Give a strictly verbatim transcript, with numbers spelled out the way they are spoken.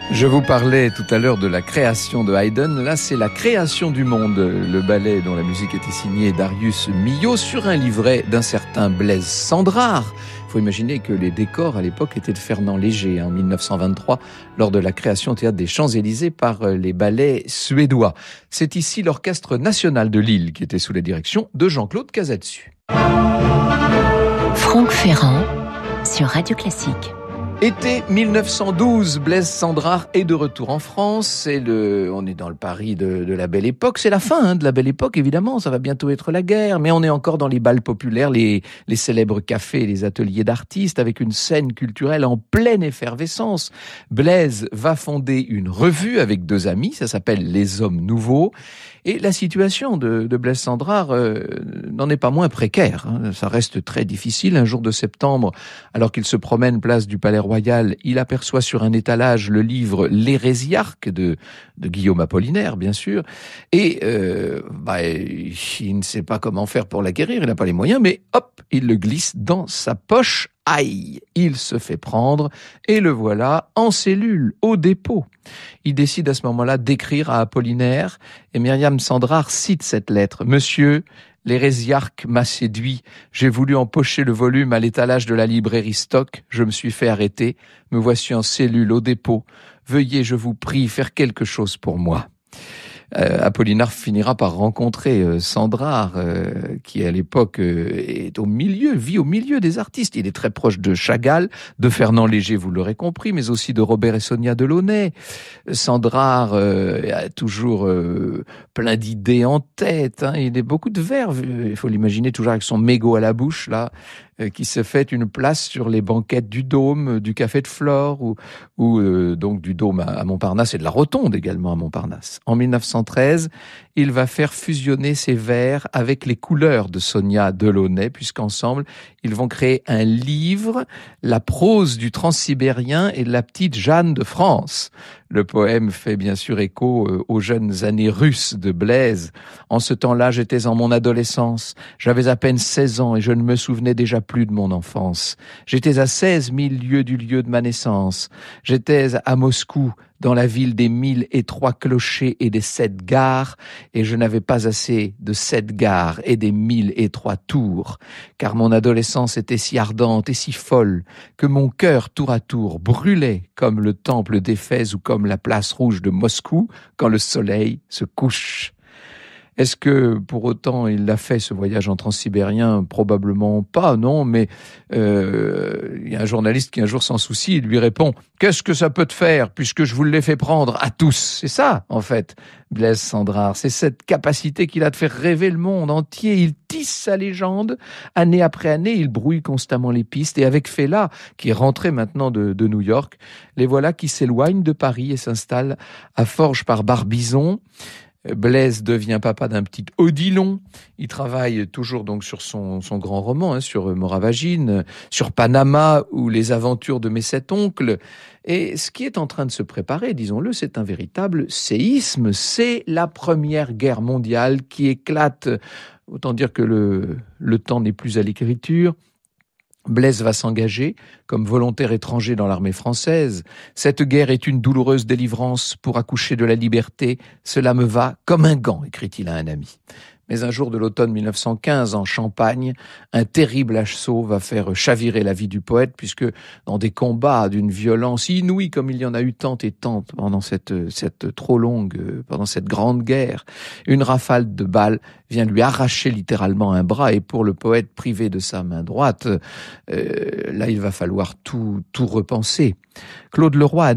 Je vous parlais tout à l'heure de la création de Haydn. Là, c'est la création du monde, le ballet dont la musique était signée Darius Milhaud sur un livret d'un certain Blaise Cendrars. Il faut imaginer que les décors à l'époque étaient de Fernand Léger en mille neuf cent vingt-trois lors de la création au Théâtre des Champs-Élysées par les ballets suédois. C'est ici l'Orchestre National de Lille qui était sous la direction de Jean-Claude Casadesus. Franck Ferrand sur Radio Classique. Été mille neuf cent douze, Blaise Cendrars est de retour en France. C'est le, on est dans le Paris de, de la Belle Époque. C'est la fin hein, de la Belle Époque, évidemment. Ça va bientôt être la guerre, mais on est encore dans les bals populaires, les, les célèbres cafés, et les ateliers d'artistes, avec une scène culturelle en pleine effervescence. Blaise va fonder une revue avec deux amis. Ça s'appelle Les Hommes Nouveaux. Et la situation de, de Blaise Cendrars euh, n'en est pas moins précaire. Hein. Ça reste très difficile. Un jour de septembre, alors qu'il se promène place du Palais Royal, il aperçoit sur un étalage le livre L'Hérésiarque de, de Guillaume Apollinaire, bien sûr. Et euh, bah, il ne sait pas comment faire pour l'acquérir, il n'a pas les moyens, mais hop, il le glisse dans sa poche. Aïe, il se fait prendre et le voilà en cellule, au dépôt. Il décide à ce moment-là d'écrire à Apollinaire et Myriam Cendrars cite cette lettre. « Monsieur, l'Hérésiarque m'a séduit. J'ai voulu empocher le volume à l'étalage de la librairie Stock. Je me suis fait arrêter. Me voici en cellule, au dépôt. Veuillez, je vous prie, faire quelque chose pour moi. » Euh, Apollinaire finira par rencontrer euh, Cendrars, euh, qui à l'époque euh, est au milieu, vit au milieu des artistes. Il est très proche de Chagall, de Fernand Léger, vous l'aurez compris, mais aussi de Robert et Sonia Delaunay. Cendrars euh, a toujours euh, plein d'idées en tête. Hein. Il a beaucoup de verve. Il faut l'imaginer toujours avec son mégot à la bouche là, euh, qui se fait une place sur les banquettes du Dôme, du Café de Flore, ou, ou euh, donc du Dôme à, à Montparnasse et de la Rotonde également à Montparnasse. En mille neuf cent treize, il va faire fusionner ses vers avec les couleurs de Sonia Delaunay, puisqu'ensemble, ils vont créer un livre, La prose du transsibérien et de la petite Jeanne de France. Le poème fait bien sûr écho aux jeunes années russes de Blaise. En ce temps-là, j'étais en mon adolescence. J'avais à peine seize ans et je ne me souvenais déjà plus de mon enfance. J'étais à seize mille lieues du lieu de ma naissance. J'étais à Moscou, dans la ville des mille et trois clochers et des sept gares, et je n'avais pas assez de sept gares et des mille et trois tours, car mon adolescence était si ardente et si folle que mon cœur tour à tour brûlait comme le temple d'Éphèse ou comme la place rouge de Moscou quand le soleil se couche. Est-ce que pour autant il l'a fait ce voyage en transsibérien? Probablement pas, non, mais euh, il y a un journaliste qui un jour s'en soucie, il lui répond « Qu'est-ce que ça peut te faire puisque je vous l'ai fait prendre à tous ?» C'est ça, en fait, Blaise Cendrars, c'est cette capacité qu'il a de faire rêver le monde entier. Il tisse sa légende, année après année, il brouille constamment les pistes, et avec Fela, qui est rentré maintenant de, de New York, les voilà qui s'éloignent de Paris et s'installent à Forges-par-Barbizon. Blaise devient papa d'un petit Odilon. Il travaille toujours donc sur son, son grand roman, hein, sur Moravagine, sur Panama ou les aventures de mes sept oncles. Et ce qui est en train de se préparer, disons-le, c'est un véritable séisme. C'est la Première Guerre mondiale qui éclate. Autant dire que le, le temps n'est plus à l'écriture. Blaise va s'engager comme volontaire étranger dans l'armée française. Cette guerre est une douloureuse délivrance pour accoucher de la liberté. Cela me va comme un gant, écrit-il à un ami. Mais un jour de l'automne mille neuf cent quinze, en Champagne, un terrible assaut va faire chavirer la vie du poète, puisque dans des combats d'une violence inouïe, comme il y en a eu tant et tant pendant cette, cette trop longue, pendant cette grande guerre, une rafale de balles vient lui arracher littéralement un bras, et pour le poète privé de sa main droite, euh, là il va falloir tout, tout repenser. Claude Leroy a